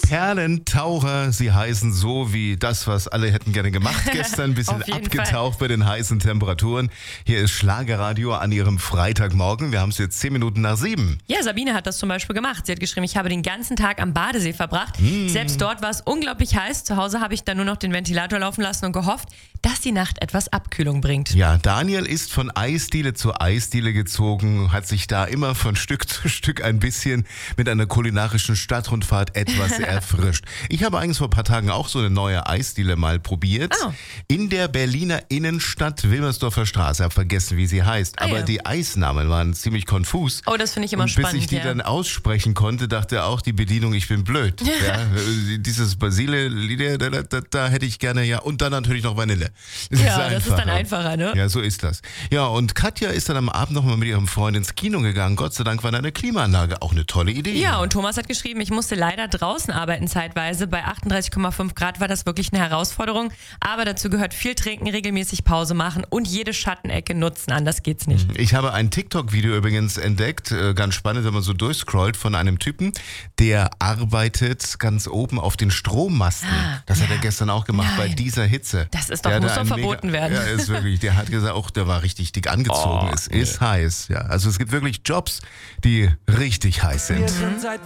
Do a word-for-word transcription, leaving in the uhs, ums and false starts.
Perlentaucher, sie heißen so wie das, was alle hätten gerne gemacht gestern. Ein bisschen abgetaucht Fall. Bei den heißen Temperaturen. Hier ist Schlagerradio an ihrem Freitagmorgen. Wir haben es jetzt zehn Minuten nach sieben. Ja, Sabine hat das zum Beispiel gemacht. Sie hat geschrieben, ich habe den ganzen Tag am Badesee verbracht. Mm. Selbst dort war es unglaublich heiß. Zu Hause habe ich dann nur noch den Ventilator laufen lassen und gehofft, dass die Nacht etwas Abkühlung bringt. Ja, Daniel ist von Eisdiele zu Eisdiele gezogen, hat sich da immer von Stück zu Stück ein bisschen mit einer kulinarischen Stadtrundfahrt etwas erfrischt. Ich habe eigentlich vor ein paar Tagen auch so eine neue Eisdiele mal probiert. Oh. In der Berliner Innenstadt, Wilmersdorfer Straße. Ich habe vergessen, wie sie heißt. Ah, aber ja. Die Eisnamen waren ziemlich konfus. Oh, das finde ich immer und spannend. Bis ich die ja. dann aussprechen konnte, dachte auch die Bedienung, ich bin blöd. Ja, dieses Basile, da, da, da, da hätte ich gerne, ja. Und dann natürlich noch Vanille. Das ja, ist das ist dann einfacher, ne? Ja, so ist das. Ja, und Katja ist dann am Abend nochmal mit ihrem Freund ins Kino gegangen. Gott sei Dank war da eine Klimaanlage auch eine tolle Idee. Ja, und Thomas hat geschrieben, ich musste leider draußen arbeiten zeitweise. Bei achtunddreißig Komma fünf Grad war das wirklich eine Herausforderung. Aber dazu gehört viel trinken, regelmäßig Pause machen und jede Schattenecke nutzen. Anders geht's nicht. Ich habe ein TikTok-Video übrigens entdeckt, ganz spannend, wenn man so durchscrollt, von einem Typen, der arbeitet ganz oben auf den Strommasten. Ah, das ja. hat er gestern auch gemacht. Nein. Bei dieser Hitze. Das ist doch, muss doch verboten mega, werden. Ja, ist wirklich. Der hat gesagt, auch der war richtig dick angezogen. Oh, es nee. ist heiß. Ja, also es gibt wirklich Jobs, die richtig heiß sind. Wir sind seit